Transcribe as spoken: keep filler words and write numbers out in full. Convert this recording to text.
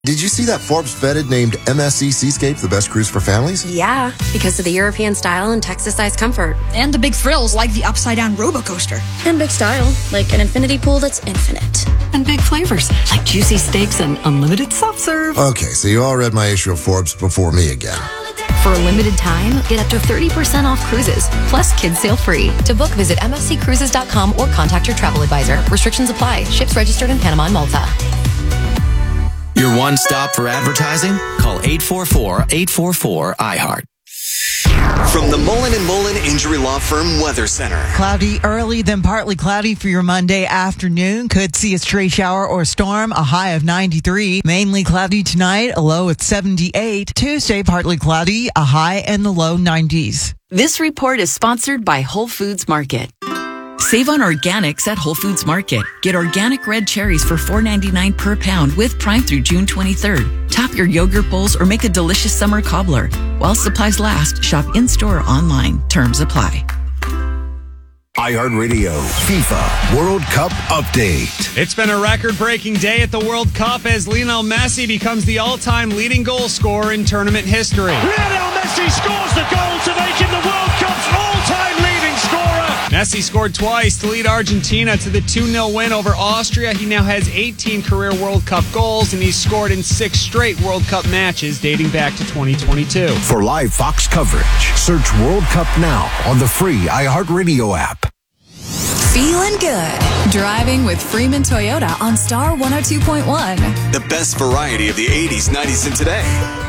Did you see that Forbes vetted named M S C Seascape the best cruise for families? Yeah, because of the European style and Texas-sized comfort. And the big thrills like the upside-down roller coaster. And big style, like an infinity pool that's infinite. And big flavors, like juicy steaks and unlimited soft serve. Okay, so you all read my issue of Forbes before me again. For a limited time, get up to thirty percent off cruises, plus kids sail free. To book, visit m s c cruises dot com or contact your travel advisor. Restrictions apply. Ships registered in Panama and Malta. Your one stop for advertising? Call eight four four, eight four four, I heart. From the Mullen and Mullen Injury Law Firm Weather Center. Cloudy early, then partly cloudy for your Monday afternoon. Could see a stray shower or storm, a high of ninety-three. Mainly cloudy tonight, a low of seventy-eight. Tuesday, partly cloudy, a high in the low nineties. This report is sponsored by Whole Foods Market. Save on organics at Whole Foods Market. Get organic red cherries for four ninety-nine per pound with Prime through June twenty-third. Top your yogurt bowls or make a delicious summer cobbler. While supplies last, shop in-store or online. Terms apply. iHeartRadio FIFA World Cup Update. It's been a record-breaking day at the World Cup as Lionel Messi becomes the all-time leading goal scorer in tournament history. Lionel Messi scores the goal to make him the World Cup's all-time leading scorer. Messi scored twice to lead Argentina to the two nil win over Austria. He now has eighteen career World Cup goals, and he's scored in six straight World Cup matches dating back to twenty twenty-two. For live Fox coverage, search World Cup now on the free iHeartRadio app. Feeling good. Driving with Freeman Toyota on Star one oh two point one. The best variety of the eighties, nineties, and today.